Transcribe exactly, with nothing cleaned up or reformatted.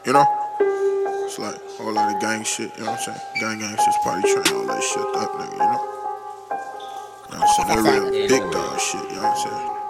you know? It's like a whole lot of gang shit, you know what I'm saying? Gang gang shit's party train, all that shit up, nigga, you know? You know what I'm saying? That real big dog shit, you know what I'm saying?